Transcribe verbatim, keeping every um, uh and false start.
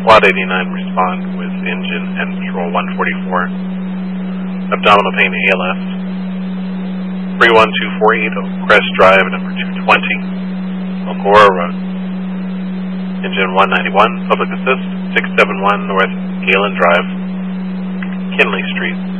Quad eighty-nine respond with engine and patrol one forty-four. Abdominal pain A L S. three one two four eight Crest Drive, number two twenty, Elcora Road. Engine one ninety-one, public assist, six seven one North Galen Drive, Kinley Street.